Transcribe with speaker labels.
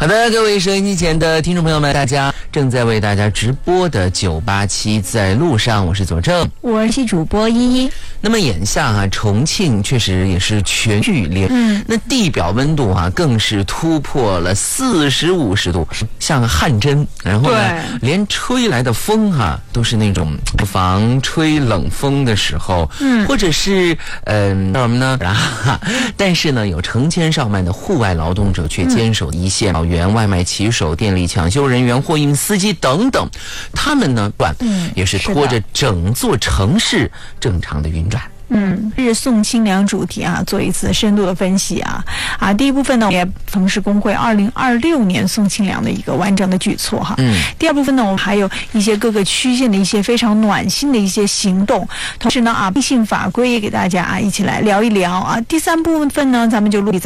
Speaker 1: 好的，各位收音机前的听众朋友们，大家正在为大家直播的987在路上，我是左正，
Speaker 2: 我是主播依依。
Speaker 1: 那么眼下重庆确实也是全域连，那地表温度更是突破了40、50度，像汗蒸。然后呢，连吹来的风都是那种防吹冷风的时候，或者是叫什么呢？但是呢，有成千上万的户外劳动者却坚守一线，员、外卖骑手、电力抢修人员、货运司机等等，他们呢，也是拖着整座城市正常的运转。
Speaker 2: 是宋清凉主题做一次深度的分析第一部分呢，也城市工会2026年宋清凉的一个完整的举措第二部分呢，我们还有一些各个区县的一些非常暖心的一些行动，同时呢，硬性法规也给大家一起来聊一聊第三部分呢，咱们就录